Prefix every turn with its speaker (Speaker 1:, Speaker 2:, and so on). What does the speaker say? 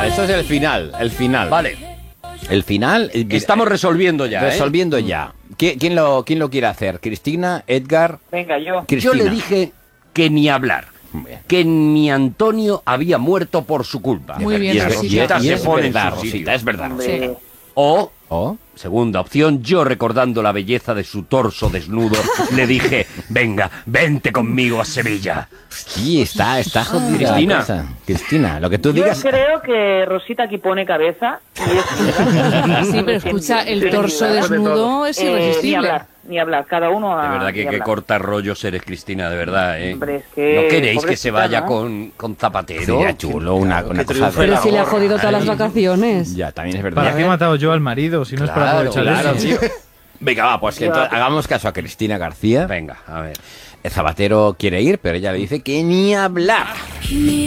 Speaker 1: eso es el final, el final.
Speaker 2: Vale.
Speaker 1: El final.
Speaker 2: Estamos resolviendo ya.
Speaker 1: Resolviendo ya. ¿Quién lo quiere hacer? ¿Cristina? ¿Edgar?
Speaker 3: Venga, yo.
Speaker 1: Cristina.
Speaker 2: Yo le dije que ni hablar. Que ni Antonio había muerto por su culpa.
Speaker 4: Muy bien,
Speaker 1: Y es,
Speaker 4: Rosita.
Speaker 1: y es
Speaker 2: Se pone en
Speaker 1: verdad,
Speaker 2: su sitio.
Speaker 1: Rosita, es verdad.
Speaker 3: Hombre,
Speaker 2: O, segunda opción, yo recordando la belleza de su torso desnudo, le dije, venga, vente conmigo a Sevilla.
Speaker 1: Sí, está jodida.
Speaker 2: Cristina.
Speaker 1: la cosa. Cristina, lo que tú
Speaker 3: yo
Speaker 1: digas.
Speaker 3: creo que Rosita aquí pone cabeza. Y
Speaker 4: Sí, pero escucha, el torso desnudo es
Speaker 3: Ni
Speaker 4: irresistible.
Speaker 3: hablar, cada uno a...
Speaker 2: De verdad que
Speaker 3: ni
Speaker 2: qué
Speaker 3: hablar.
Speaker 2: corta rollos eres, Cristina, de verdad, ¿eh?
Speaker 3: Hombre, es que,
Speaker 2: ¿No queréis que
Speaker 3: pobrecita,
Speaker 2: se vaya
Speaker 3: ¿no?
Speaker 2: con Zapatero?
Speaker 1: Sería chulo, una cosa.
Speaker 5: Pero si le ha jodido todas las vacaciones.
Speaker 1: Ya, también es
Speaker 6: ¿Para
Speaker 1: verdad.
Speaker 6: qué he matado yo al marido si no es para aprovechar
Speaker 1: Claro,
Speaker 6: eso?
Speaker 1: tío. Venga, va, pues que entonces hagamos caso a Cristina García.
Speaker 2: Venga, a ver.
Speaker 1: El Zapatero quiere ir, pero ella le dice que ni hablar.